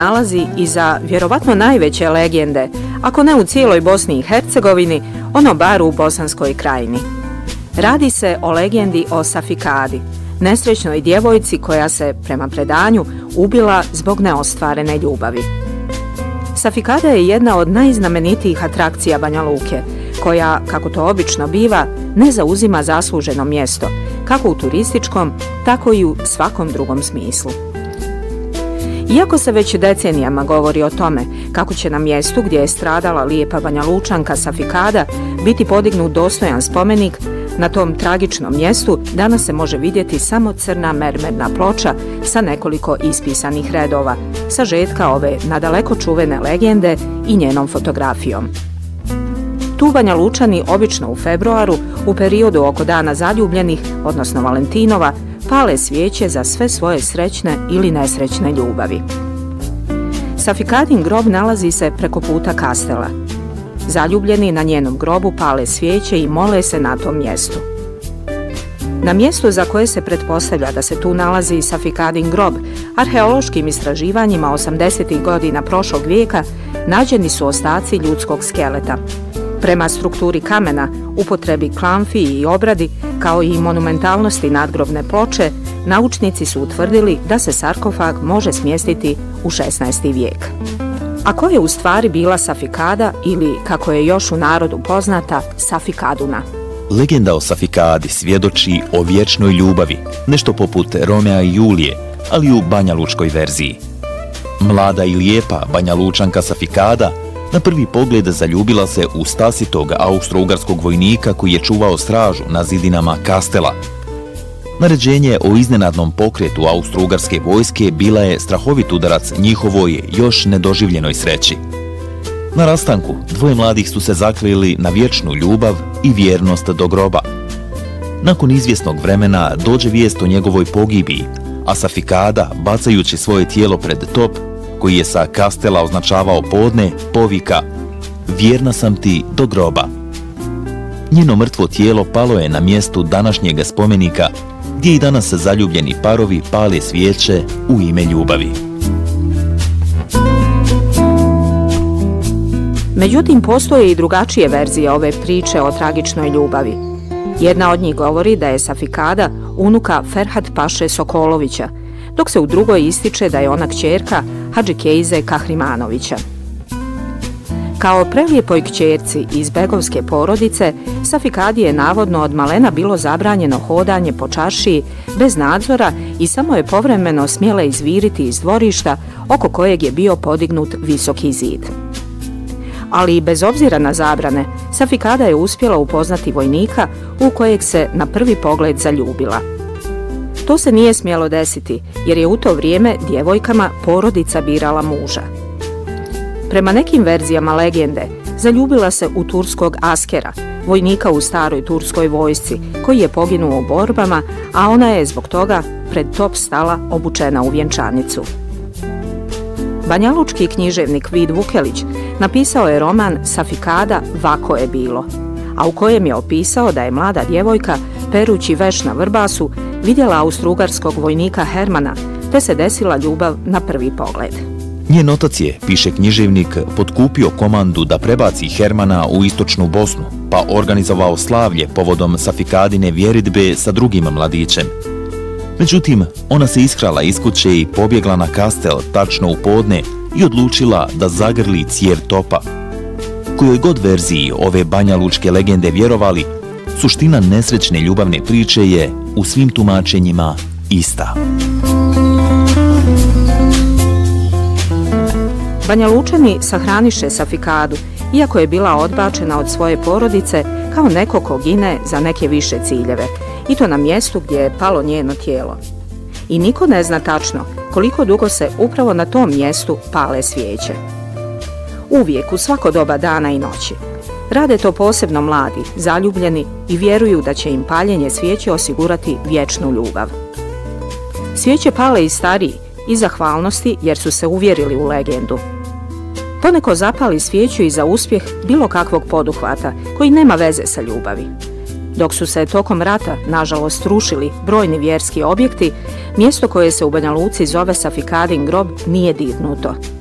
nalazi iza vjerovatno najveće legende, ako ne u cijeloj Bosni i Hercegovini, ono bar u Bosanskoj krajini. Radi se o legendi o Safikadi, nesrećnoj djevojci koja se, prema predanju, ubila zbog neostvarene ljubavi. Safikada je jedna od najznamenitijih atrakcija Banja Luke, koja, kako to obično biva, ne zauzima zasluženo mjesto, kako u turističkom, tako i u svakom drugom smislu. Iako se već decenijama govori o tome kako će na mjestu gdje je stradala lijepa Banja Lučanka Safikada biti podignut dostojan spomenik, na tom tragičnom mjestu danas se može vidjeti samo crna mermerna ploča sa nekoliko ispisanih redova, sažetka ove nadaleko čuvene legende i njenom fotografijom. Tu Banja Lučani obično u februaru, u periodu oko dana zaljubljenih, odnosno Valentinova, pale svijeće za sve svoje srećne ili nesrećne ljubavi. Safikadin grob nalazi se preko puta Kastela. Zaljubljeni na njenom grobu pale svijeće i mole se na tom mjestu. Na mjestu za koje se pretpostavlja da se tu nalazi Safikadin grob, arheološkim istraživanjima 80. godina prošlog vijeka nađeni su ostaci ljudskog skeleta. Prema strukturi kamena, upotrebi klamfi i obradi, kao i monumentalnosti nadgrobne ploče, naučnici su utvrdili da se sarkofag može smjestiti u 16. vijek. A ko je u stvari bila Safikada ili, kako je još u narodu poznata, Safikaduna? Legenda o Safikadi svjedoči o vječnoj ljubavi, nešto poput Romea i Julije, ali u banjalučkoj verziji. Mlada i lijepa Banja Lučanka Safikada na prvi pogled zaljubila se u stasitog austro-ugarskog vojnika koji je čuvao stražu na zidinama Kastela. Naređenje o iznenadnom pokretu austro-ugarske vojske bila je strahovit udarac njihovoj još nedoživljenoj sreći. Na rastanku dvoje mladih su se zakleli na vječnu ljubav i vjernost do groba. Nakon izvjesnog vremena dođe vijest o njegovoj pogibiji, a Safikada, bacajući svoje tijelo pred top, koji je sa Kastela označavao podne, povika: "Vjerna sam ti do groba." Njeno mrtvo tijelo palo je na mjestu današnjeg spomenika, gdje i danas zaljubljeni parovi pale svijeće u ime ljubavi. Međutim, postoje i drugačije verzije ove priče o tragičnoj ljubavi. Jedna od njih govori da je Safikada unuka Ferhat Paše Sokolovića, dok se u drugoj ističe da je ona kćerka Hadži Kejze Kahrimanovića. Kao prelijepoj kćerci iz begovske porodice, Safikadi je navodno od malena bilo zabranjeno hodanje po čaršiji bez nadzora i samo je povremeno smjela izviriti iz dvorišta oko kojeg je bio podignut visoki zid. Ali i bez obzira na zabrane, Safikada je uspjela upoznati vojnika u kojeg se na prvi pogled zaljubila. To se nije smjelo desiti, jer je u to vrijeme djevojkama porodica birala muža. Prema nekim verzijama legende, zaljubila se u turskog askera, vojnika u staroj turskoj vojsci, koji je poginuo u borbama, a ona je zbog toga pred top stala obučena u vjenčanicu. Banjalučki književnik Vid Vukelić napisao je roman Safikada, vako je bilo, a u kojem je opisao da je mlada djevojka, perući veš na Vrbasu, vidjela austrougarskog vojnika Hermana, te se desila ljubav na prvi pogled. Njen otac je, piše književnik, potkupio komandu da prebaci Hermana u istočnu Bosnu, pa organizovao slavlje povodom Safikadine vjeridbe sa drugim mladićem. Međutim, ona se iskrala iz kuće i pobjegla na Kastel tačno u podne i odlučila da zagrli cijev topa. Kojoj god verziji ove banjalučke legende vjerovali, suština nesrećne ljubavne priče je u svim tumačenjima ista. Banjalučani sahraniše Safikadu, iako je bila odbačena od svoje porodice kao neko ko gine za neke više ciljeve, i to na mjestu gdje je palo njeno tijelo. I niko ne zna tačno koliko dugo se upravo na tom mjestu pale svijeće. Uvijek, u svako doba dana i noći. Rade to posebno mladi, zaljubljeni i vjeruju da će im paljenje svijeće osigurati vječnu ljubav. Svijeće pale i stariji, iz zahvalnosti jer su se uvjerili u legendu. Poneko zapali svijeću i za uspjeh bilo kakvog poduhvata koji nema veze sa ljubavi. Dok su se tokom rata, nažalost, rušili brojni vjerski objekti, mjesto koje se u Banja Luci zove Safikadin grob nije dirnuto.